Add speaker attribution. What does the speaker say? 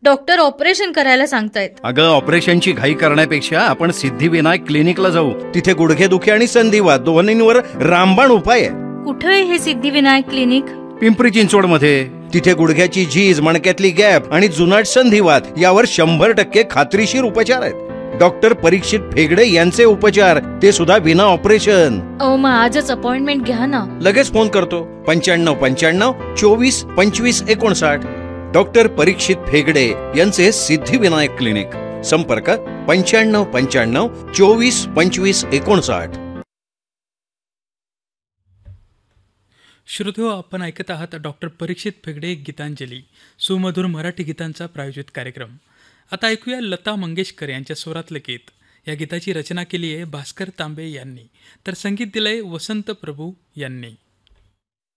Speaker 1: Doctor operation करायला सांगतायत.
Speaker 2: अगं, ऑपरेशनची घाई करण्यापेक्षा आपण सिद्धिविनायक क्लिनिकला जाऊ. तिथे गुडघेदुखी आणि संधिवात दोन्हींवर रामबाण उपाय आहे.
Speaker 1: कुठे आहे हे सिद्धिविनायक क्लिनिक?
Speaker 2: पिंपरी चिंचवड मध्ये. तिथे गुडघ्याची झीज, मणक्यातली गॅप आणि जुनाट संधिवात यावर 100% खात्रीशीर उपचार आहेत. डॉक्टर परीक्षित फेगडे यांचे उपचार, ते सुद्धा विना ऑपरेशन.
Speaker 1: मग आजच अपॉइंटमेंट घ्या ना.
Speaker 2: लगेच फोन करतो. 9595 24 25 59. डॉक्टर परीक्षित फेगडे यांचे सिद्धिविनायक क्लिनिक. संपर्क 9595 24 25 59.
Speaker 3: श्रोतो, आपण ऐकत आहात डॉक्टर परीक्षित फेगडे गीतांजली, सुमधुर मराठी गीतांचा प्रायोजित कार्यक्रम. आता ऐकूया लता मंगेशकर यांच्या स्वरातलं गीत. या गीताची रचना केली आहे भास्कर तांबे यांनी, तर संगीत दिलंय वसंत प्रभू यांनी.